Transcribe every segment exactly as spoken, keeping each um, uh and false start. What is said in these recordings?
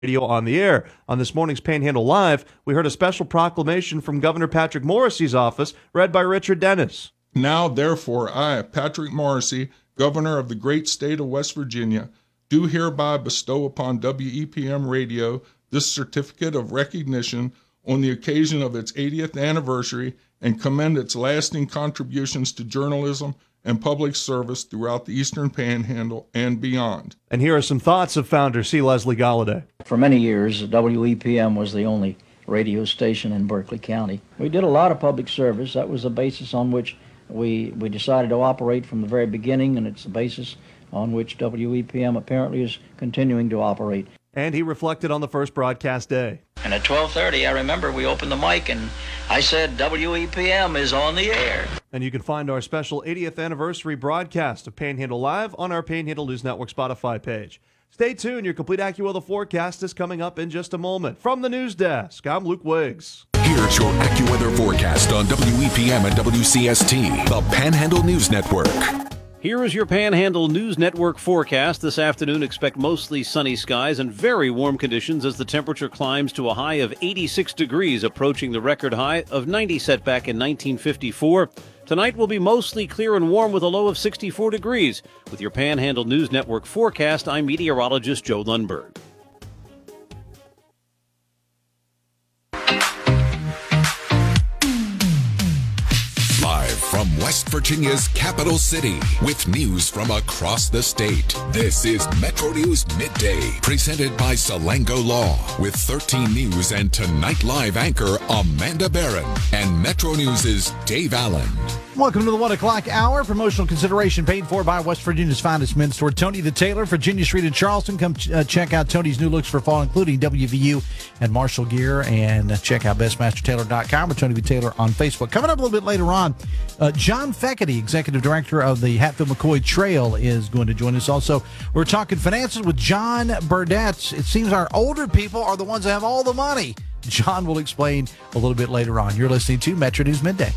Radio on the air. On this morning's Panhandle Live, we heard a special proclamation from Governor Patrick Morrissey's office, read by Richard Dennis. Now, therefore, I, Patrick Morrissey, Governor of the great state of West Virginia, do hereby bestow upon W E P M Radio this certificate of recognition on the occasion of its eightieth anniversary and commend its lasting contributions to journalism and public service throughout the Eastern Panhandle and beyond. And here are some thoughts of founder C. Leslie Galladay. For many years, W E P M was the only radio station in Berkeley County. We did a lot of public service. That was the basis on which we, we decided to operate from the very beginning, and it's the basis on which W E P M apparently is continuing to operate. And he reflected on the first broadcast day. And at twelve thirty, I remember we opened the mic and I said, W E P M is on the air. And you can find our special eightieth anniversary broadcast of Panhandle Live on our Panhandle News Network Spotify page. Stay tuned. Your complete AccuWeather forecast is coming up in just a moment. From the news desk, I'm Luke Wiggs. Here's your AccuWeather forecast on W E P M and W C S T, the Panhandle News Network. Here is your Panhandle News Network forecast. This afternoon, expect mostly sunny skies and very warm conditions as the temperature climbs to a high of eighty-six degrees, approaching the record high of ninety set back in nineteen fifty-four. Tonight will be mostly clear and warm with a low of sixty-four degrees. With your Panhandle News Network forecast, I'm meteorologist Joe Lundberg. From West Virginia's capital city, with news from across the state, this is Metro News Midday, presented by Salango Law, with thirteen News and Tonight Live anchor Amanda Barron and Metro News' Dave Allen. Welcome to the one o'clock hour. Promotional consideration paid for by West Virginia's finest men's store, Tony the Tailor, Virginia Street in Charleston. Come ch- uh, check out Tony's new looks for fall, including W V U and Marshall gear, and uh, check out best master tailor dot com or Tony the Tailor on Facebook. Coming up a little bit later on, uh, John Feckety, Executive Director of the Hatfield-McCoy Trail, is going to join us. Also, we're talking finances with John Burdett. It seems our older people are the ones that have all the money. John will explain a little bit later on. You're listening to Metro News Midday.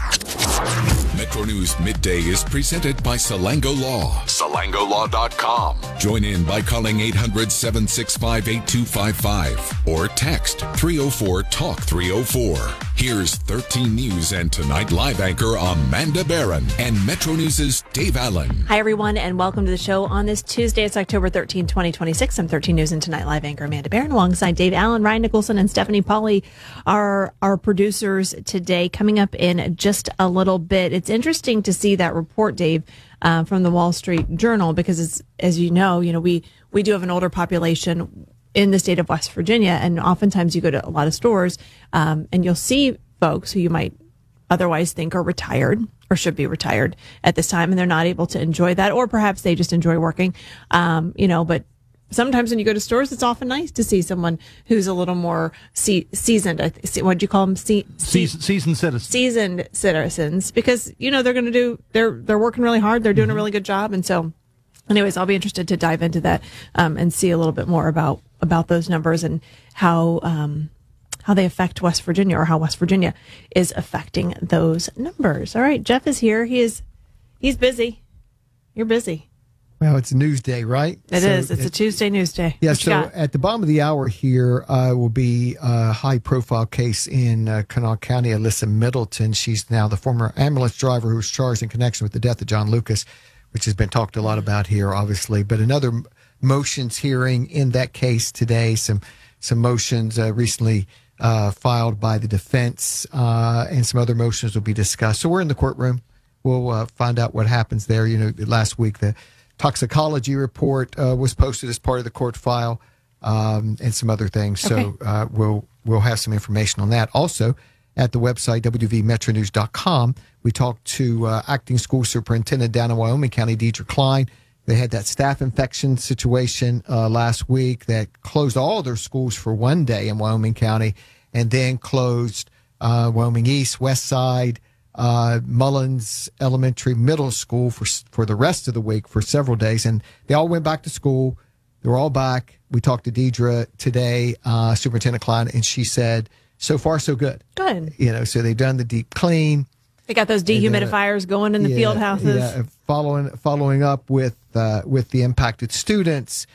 Metro News Midday is presented by Salango Law. Salango Law dot com. Join in by calling eight hundred, seven six five, eight two five five or text three oh four, talk three oh four. Here's thirteen News and Tonight Live anchor Amanda Barron and Metro News' Dave Allen. Hi, everyone, and welcome to the show on this Tuesday. It's October thirteenth, twenty twenty-six. I'm thirteen News and Tonight Live anchor Amanda Barron alongside Dave Allen, Ryan Nicholson, and Stephanie Pauly are our producers today. Coming up in just a little bit. It's interesting to see that report, Dave, uh, from the Wall Street Journal, because it's, as you know, you know, we, we do have an older population in the state of West Virginia, and oftentimes you go to a lot of stores, um, and you'll see folks who you might otherwise think are retired or should be retired at this time, and they're not able to enjoy that, or perhaps they just enjoy working, um, you know, but sometimes when you go to stores, it's often nice to see someone who's a little more se- seasoned. I th- what do you call them? Se- se- seasoned citizens. Seasoned citizens, because you know they're going to do. They're they're working really hard. They're doing mm-hmm. a really good job, and so, anyways, I'll be interested to dive into that um, and see a little bit more about about those numbers and how um, how they affect West Virginia, or how West Virginia is affecting those numbers. All right, Jeff is here. He is he's busy. You're busy. Well, it's a news day, right? It so is. It's, it's a Tuesday news day. Yeah, what so at the bottom of the hour here uh, will be a high-profile case in uh, Kanawha County. Alyssa Middleton, she's now the former ambulance driver who was charged in connection with the death of John Lucas, which has been talked a lot about here, obviously. But another motions hearing in that case today, some some motions uh, recently uh, filed by the defense, uh, and some other motions will be discussed. So we're in the courtroom. We'll uh, find out what happens there. You know, last week the toxicology report uh, was posted as part of the court file, um, and some other things. Okay. So uh, we'll we'll have some information on that. Also, at the website w v metro news dot com, we talked to uh, acting school superintendent down in Wyoming County, Deidre Klein. They had that staph infection situation uh, last week that closed all their schools for one day in Wyoming County, and then closed uh, Wyoming East, West Side, Uh, Mullins Elementary Middle School for for the rest of the week for several days, and they all went back to school. They were all back. We talked to Deidre today, uh, Superintendent Klein, and she said, so far so good. Good. You know, so they've done the deep clean. They got those dehumidifiers uh, going in the yeah, field houses. Yeah, following following up with uh, with the impacted students.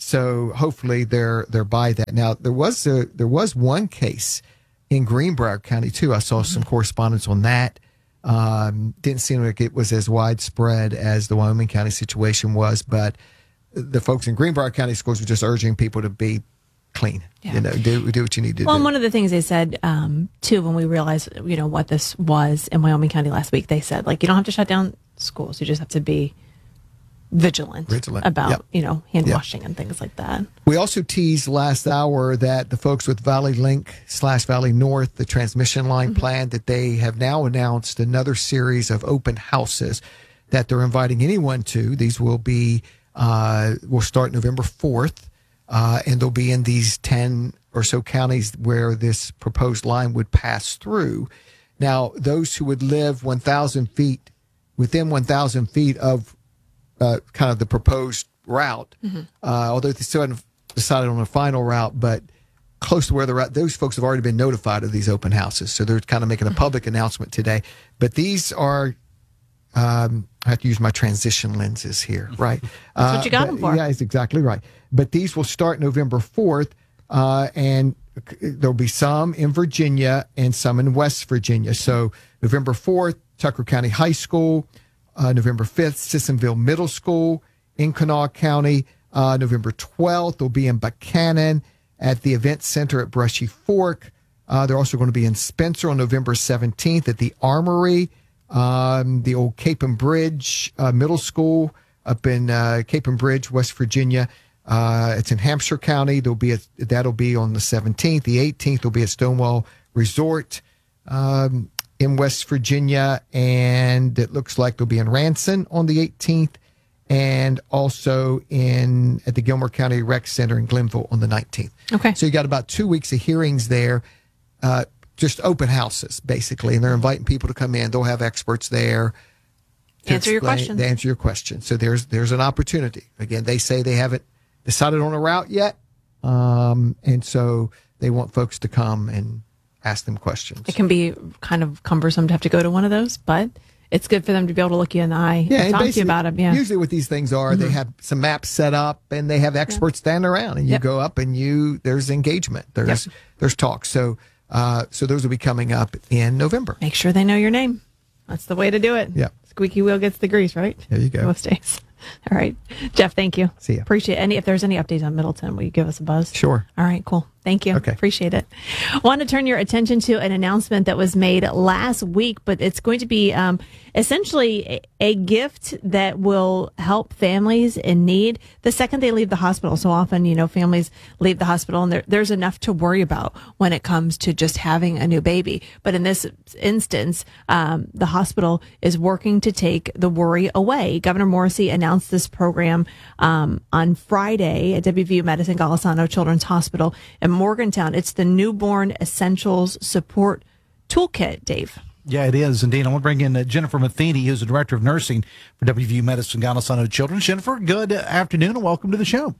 So hopefully they're they're by that. Now there was a there was one case in Greenbrier County too. I saw some correspondence on that. Um, didn't seem like it was as widespread as the Wyoming County situation was, but the folks in Greenbrier County schools were just urging people to be clean. Yeah. You know, do do what you need to well, do. Well, one of the things they said um, too when we realized you know what this was in Wyoming County last week, they said like you don't have to shut down schools, you just have to be vigilant, vigilant. about yep. you know hand yep. washing and things like that. We also teased last hour that the folks with Valley Link slash Valley North, the transmission line mm-hmm. plan, that they have now announced another series of open houses that they're inviting anyone to. These will be uh, will start November fourth, uh, and they'll be in these ten or so counties where this proposed line would pass through. Now, those who would live one thousand feet within one thousand feet of Uh, kind of the proposed route, mm-hmm. uh, although they still haven't decided on a final route, but close to where they're at, those folks have already been notified of these open houses. So they're kind of making a public announcement today. But these are, um, I have to use my transition lenses here, right? That's uh, what you got but, them for. Yeah, that's exactly right. But these will start November fourth, uh, and there'll be some in Virginia and some in West Virginia. So November fourth, Tucker County High School. Uh, November fifth, Sissonville Middle School in Kanawha County. Uh, November twelfth, they'll be in Buchanan at the Event Center at Brushy Fork. Uh, they're also going to be in Spencer on November seventeenth at the Armory, um, the old Cape and Bridge uh, Middle School up in uh, Cape and Bridge, West Virginia. Uh, it's in Hampshire County. There'll be a, that'll be on the seventeenth. The eighteenth will be at Stonewall Resort Um in West Virginia, and it looks like they'll be in Ranson on the eighteenth, and also in at the Gilmore County Rec Center in Glenville on the nineteenth. Okay. So you got about two weeks of hearings there, uh, just open houses, basically, and they're inviting people to come in. They'll have experts there. to Answer your explain- questions. To answer your questions. So there's there's an opportunity. Again, they say they haven't decided on a route yet, um, and so they want folks to come and ask them questions. It can be kind of cumbersome to have to go to one of those, but it's good for them to be able to look you in the eye yeah, and talk to you about them. Yeah. Usually what these things are, mm-hmm. they have some maps set up and they have experts yeah. standing around, and you yep. go up and you there's engagement. There's yep. there's talk. So uh, so those will be coming up in November. Make sure they know your name. That's the way to do it. Yeah. Squeaky wheel gets the grease, right? There you go. Most days. All right. Jeff, thank you. See ya. Appreciate it. Any, if there's any updates on Middleton, will you give us a buzz? Sure. All right, cool. Thank you. Okay. Appreciate it. Want to turn your attention to an announcement that was made last week, but it's going to be um, essentially a, a gift that will help families in need the second they leave the hospital. So often, you know, families leave the hospital and there, there's enough to worry about when it comes to just having a new baby. But in this instance, um, the hospital is working to take the worry away. Governor Morrisey announced this program um, on Friday at W V U Medicine Golisano Children's Hospital in Morgantown. It's the Newborn Essentials Support Toolkit, Dave. Yeah, it is, indeed. I want to bring in uh, Jennifer Matheny, who's the Director of Nursing for W V U Medicine Golisano Children's. Jennifer, good afternoon and welcome to the show.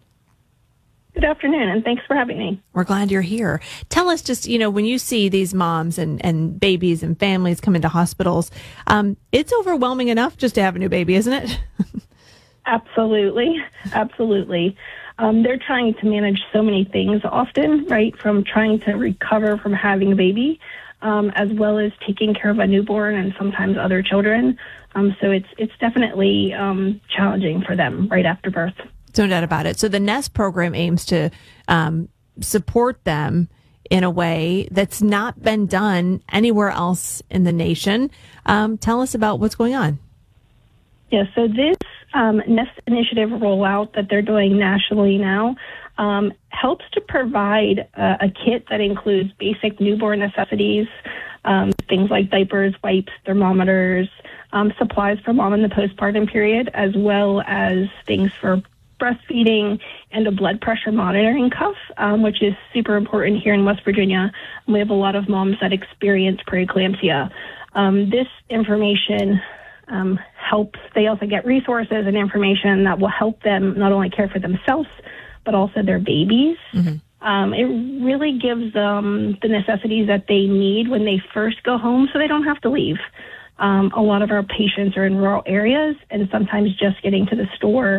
Good afternoon, and thanks for having me. We're glad you're here. Tell us just, you know, when you see these moms and, and babies and families come into hospitals, um, it's overwhelming enough just to have a new baby, isn't it? Absolutely. Absolutely. Um, they're trying to manage so many things often, right, from trying to recover from having a baby, um, as well as taking care of a newborn and sometimes other children. Um, so it's it's definitely um, challenging for them right after birth. No doubt about it. So the Nest program aims to um, support them in a way that's not been done anywhere else in the nation. Um, tell us about what's going on. Yeah, so this um, Nest initiative rollout that they're doing nationally now um, helps to provide uh, a kit that includes basic newborn necessities, um, things like diapers, wipes, thermometers, um, supplies for mom in the postpartum period, as well as things for breastfeeding and a blood pressure monitoring cuff, um, which is super important here in West Virginia. We have a lot of moms that experience preeclampsia. Um, this information um, helps. They also get resources and information that will help them not only care for themselves, but also their babies. Mm-hmm. Um, it really gives them the necessities that they need when they first go home so they don't have to leave. Um, a lot of our patients are in rural areas, and sometimes just getting to the store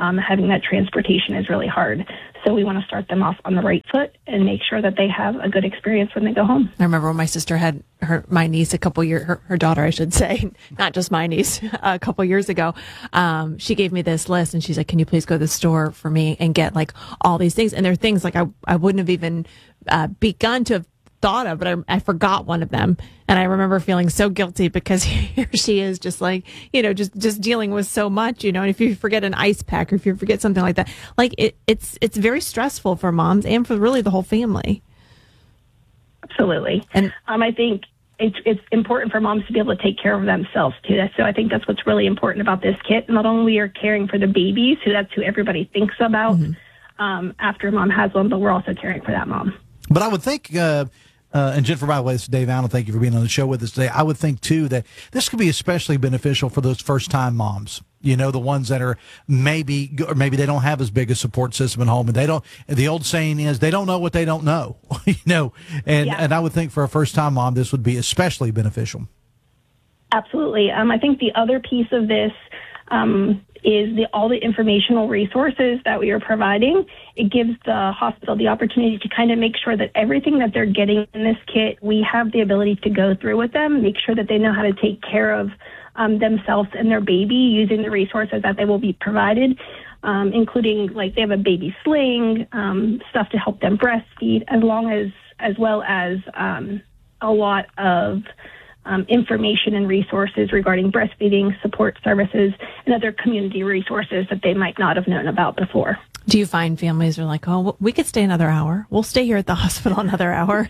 um, having that transportation is really hard. So we want to start them off on the right foot and make sure that they have a good experience when they go home. I remember when my sister had her, my niece a couple years, her, her daughter, I should say, not just my niece, a couple years ago. Um, she gave me this list and she's like, can you please go to the store for me and get like all these things? And they're things like I, I wouldn't have even uh, begun to have thought of, but I, I forgot one of them. And I remember feeling so guilty because here she is just like, you know, just, just dealing with so much, you know, and if you forget an ice pack or if you forget something like that, like it, it's, it's very stressful for moms and for really the whole family. Absolutely. And um, I think it's, it's important for moms to be able to take care of themselves too. So I think that's what's really important about this kit. Not only are caring for the babies, who that's who everybody thinks about mm-hmm. um, after a mom has one, but we're also caring for that mom. But I would think, uh, Uh, and Jennifer, by the way, this is Dave Allen. Thank you for being on the show with us today. I would think, too, that this could be especially beneficial for those first-time moms. You know, the ones that are maybe, or maybe they don't have as big a support system at home, and they don't. The old saying is, they don't know what they don't know. you know, and yeah. and I would think for a first-time mom, this would be especially beneficial. Absolutely. Um, I think the other piece of this um, is the all the informational resources that we are providing. It gives the hospital the opportunity to kind of make sure that everything that they're getting in this kit, we have the ability to go through with them, make sure that they know how to take care of um, themselves and their baby using the resources that they will be provided, um, including like they have a baby sling, um, stuff to help them breastfeed, as long as, as well as um, a lot of Um, information and resources regarding breastfeeding, support services, and other community resources that they might not have known about before. Do you find families are like, oh, we could stay another hour. We'll stay here at the hospital another hour?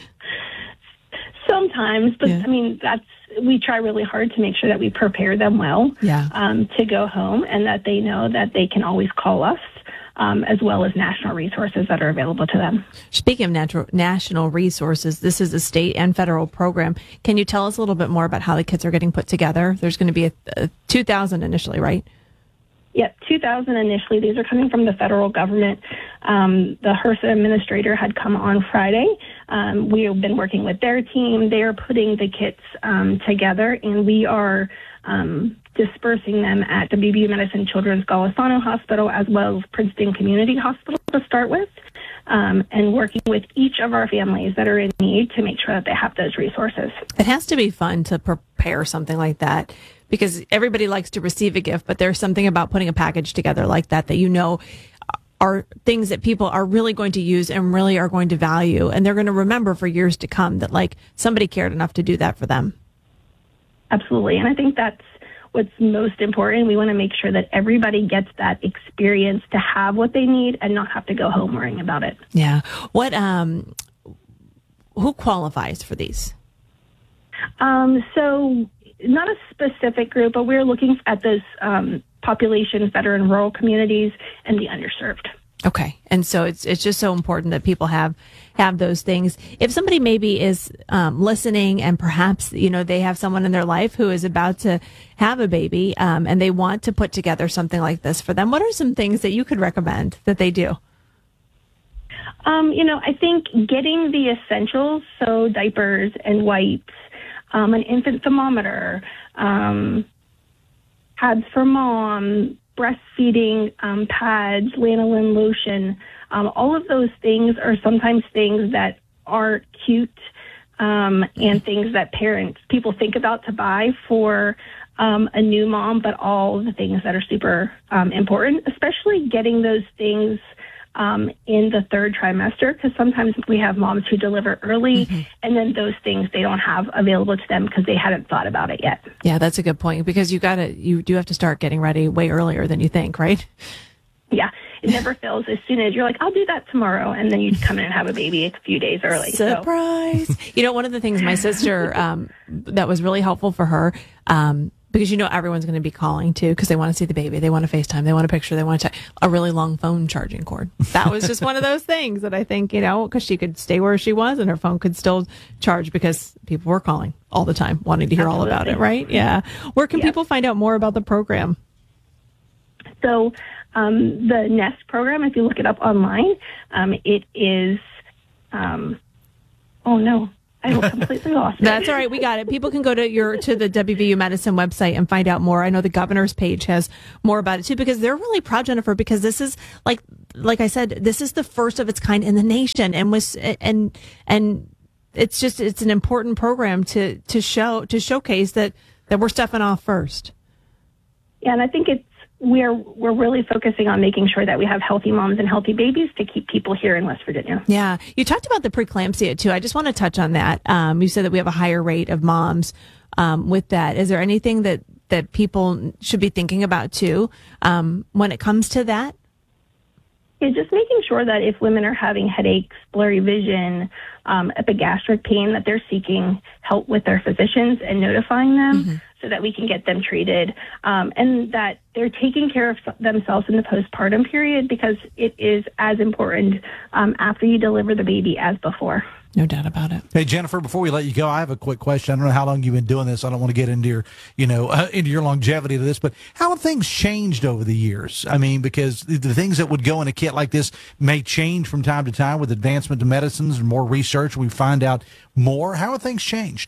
Sometimes, but yeah. I mean, that's, we try really hard to make sure that we prepare them well yeah. um, to go home and that they know that they can always call us. Um, as well as national resources that are available to them. Speaking of natural, national resources, this is a state and federal program. Can you tell us a little bit more about how the kits are getting put together? There's going to be a, a two thousand initially, right? Yeah, two thousand initially. These are coming from the federal government. Um, the HRSA administrator had come on Friday. Um, we have been working with their team. They are putting the kits um, together, and we are um, dispersing them at W V U Medicine Children's Golisano Hospital as well as Princeton Community Hospital to start with, um, and working with each of our families that are in need to make sure that they have those resources. It has to be fun to prepare something like that because everybody likes to receive a gift, but there's something about putting a package together like that that you know are things that people are really going to use and really are going to value, and they're going to remember for years to come that like somebody cared enough to do that for them. Absolutely, and I think that's what's most important. We want to make sure that everybody gets that experience to have what they need and not have to go home worrying about it. Yeah. What, um, who qualifies for these? Um, so not a specific group, but we're looking at those um, populations that are in rural communities and the underserved. Okay. And so it's it's just so important that people have have those things. If somebody maybe is um, listening and perhaps, you know, they have someone in their life who is about to have a baby um, and they want to put together something like this for them, what are some things that you could recommend that they do? Um, you know, I think getting the essentials, so diapers and wipes, um, an infant thermometer, um, pads for mom, breastfeeding um, pads, lanolin lotion, um, all of those things are sometimes things that are cute um, and things that parents, people think about to buy for um, a new mom, but all of the things that are super um, important, especially getting those things um, in the third trimester, because sometimes we have moms who deliver early, mm-hmm. and then those things they don't have available to them because they hadn't thought about it yet. Yeah, that's a good point, because you got to, you do have to start getting ready way earlier than you think, right? Yeah, it never fails. As soon as you're like, I'll do that tomorrow, and then you come in and have a baby a few days early. Surprise! So. You know, one of the things my sister, um, that was really helpful for her, um, because you know everyone's going to be calling too because they want to see the baby, they want to FaceTime, they want a picture, they want to check a really long phone charging cord. That was just one of those things that I think, you know, because she could stay where she was and her phone could still charge because people were calling all the time wanting to hear Absolutely. all about it, right? Yeah. Where can yes. people find out more about the program? So um, the Nest program, if you look it up online, um, it is, um, oh no, I completely lost it. That's all right. We got it. People can go to your to the W V U Medicine website and find out more. I know the governor's page has more about it too, because they're really proud, Jennifer, because this is like like I said, this is the first of its kind in the nation, and was and and it's just it's an important program to to show to showcase that that we're stepping off first. Yeah, and I think it's we're we're really focusing on making sure that we have healthy moms and healthy babies to keep people here in West Virginia. Yeah. You talked about the preeclampsia too. I just want to touch on that. Um, you said that we have a higher rate of moms um, with that. Is there anything that, that people should be thinking about too um, when it comes to that? Yeah, just making sure that if women are having headaches, blurry vision, um, epigastric pain, that they're seeking help with their physicians and notifying them mm-hmm. so that we can get them treated, um, and that they're taking care of themselves in the postpartum period, because it is as important um, after you deliver the baby as before. No doubt about it. Hey, Jennifer, before we let you go, I have a quick question. I don't know how long you've been doing this. I don't want to get into your, you know, uh, into your longevity to this, but how have things changed over the years? I mean, because the things that would go in a kit like this may change from time to time with advancement to medicines and more research. We find out more. How have things changed?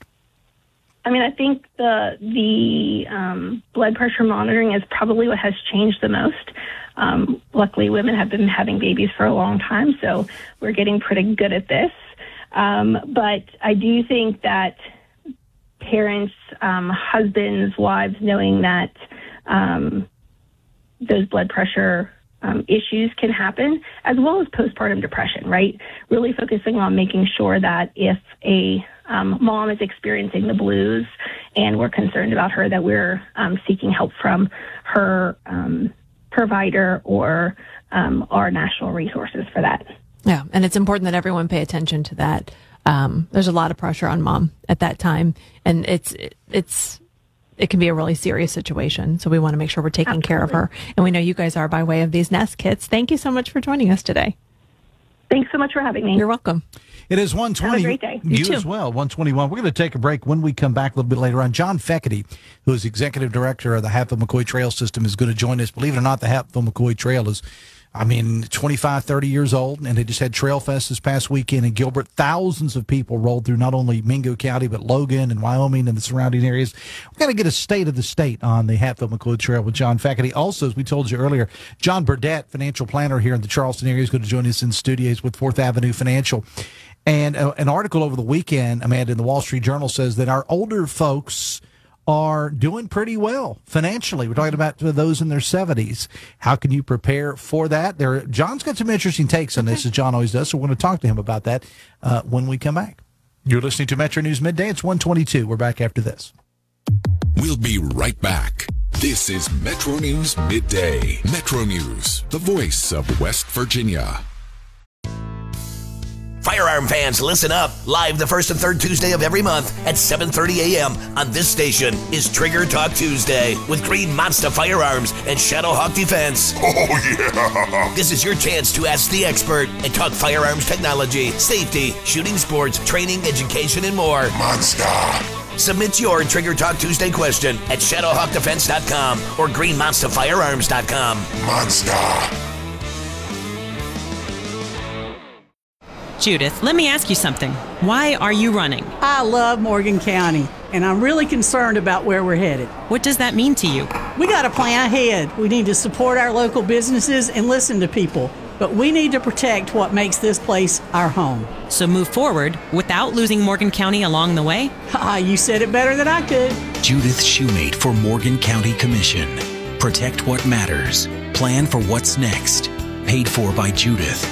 I mean, I think the the um, blood pressure monitoring is probably what has changed the most. Um, luckily, women have been having babies for a long time, so we're getting pretty good at this. Um, but I do think that parents, um, husbands, wives, knowing that um, those blood pressure um, issues can happen, as well as postpartum depression, right? Really focusing on making sure that if a um, mom is experiencing the blues and we're concerned about her, that we're um, seeking help from her um, provider or um, our national resources for that. Yeah, and it's important that everyone pay attention to that. Um, there's a lot of pressure on mom at that time, and it's it, it's it can be a really serious situation. So we want to make sure we're taking Absolutely. care of her, and we know you guys are by way of these Nest kits. Thank you so much for joining us today. Thanks so much for having me. You're welcome. It is one twenty. Have a great day. You, you too. as well. one twenty-one. We're going to take a break. When we come back a little bit later on, John Feckety, who is executive director of the Hatfield-McCoy Trail System, is going to join us. Believe it or not, the Hatfield-McCoy Trail is, I mean, twenty-five, thirty years old, and they just had Trail Fest this past weekend in Gilbert. Thousands of people rolled through not only Mingo County, but Logan and Wyoming and the surrounding areas. We've got to get a state of the state on the Hatfield-McCoy Trail with John Feckety. Also, as we told you earlier, John Burdett, financial planner here in the Charleston area, is going to join us in studios with Fourth Avenue Financial. And uh, an article over the weekend, Amanda, in the Wall Street Journal says that our older folks are doing pretty well financially. We're talking about those in their seventies. How can you prepare for that? There, John's got some interesting takes on this, as John always does, so we're going to talk to him about that uh, when we come back. You're listening to Metro News Midday. It's one twenty-two. We're back after this. We'll be right back. This is Metro News Midday. Metro News, the voice of West Virginia. Firearm fans, listen up. Live the first and third Tuesday of every month at seven thirty a.m. on this station is Trigger Talk Tuesday with Green Monster Firearms and Shadowhawk Defense. Oh, yeah. This is your chance to ask the expert and talk firearms technology, safety, shooting sports, training, education, and more. Monster. Submit your Trigger Talk Tuesday question at shadowhawk defense dot com or green monster firearms dot com. Monster. Judith, let me ask you something. Why are you running? I love Morgan County, and I'm really concerned about where we're headed. What does that mean to you? We got to plan ahead. We need to support our local businesses and listen to people. But we need to protect what makes this place our home. So move forward without losing Morgan County along the way? Ah, you said it better than I could. Judith Shoemate for Morgan County Commission. Protect what matters. Plan for what's next. Paid for by Judith.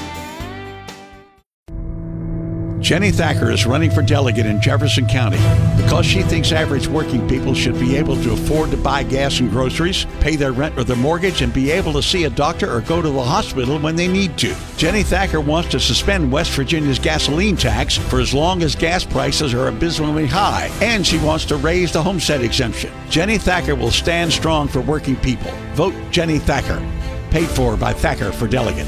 Jenny Thacker is running for delegate in Jefferson County because she thinks average working people should be able to afford to buy gas and groceries, pay their rent or their mortgage, and be able to see a doctor or go to the hospital when they need to. Jenny Thacker wants to suspend West Virginia's gasoline tax for as long as gas prices are abysmally high, and she wants to raise the homestead exemption. Jenny Thacker will stand strong for working people. Vote Jenny Thacker. Paid for by Thacker for Delegate.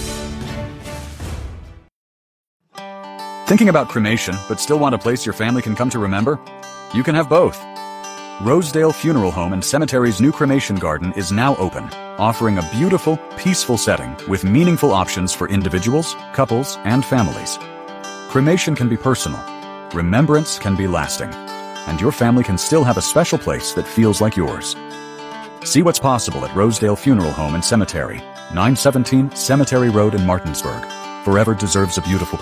Thinking about cremation, but still want a place your family can come to remember? You can have both. Rosedale Funeral Home and Cemetery's new cremation garden is now open, offering a beautiful, peaceful setting with meaningful options for individuals, couples, and families. Cremation can be personal, remembrance can be lasting, and your family can still have a special place that feels like yours. See what's possible at Rosedale Funeral Home and Cemetery, nine seventeen Cemetery Road in Martinsburg. Forever deserves a beautiful